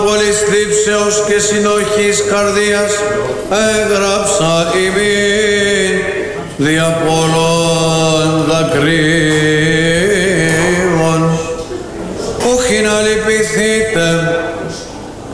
πολλής θλίψεως και συνοχής καρδίας έγραψα ημίν δια πολλών δακρύων. Όχι να λυπηθείτε